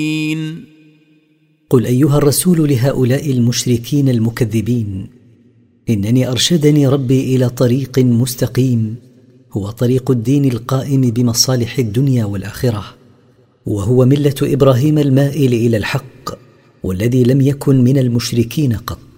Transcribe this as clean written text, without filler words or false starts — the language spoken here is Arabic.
قل أيها الرسول لهؤلاء المشركين المكذبين: إنني أرشدني ربي إلى طريق مستقيم، هو طريق الدين القائم بمصالح الدنيا والآخرة، وهو ملة إبراهيم المائل إلى الحق، والذي لم يكن من المشركين قط.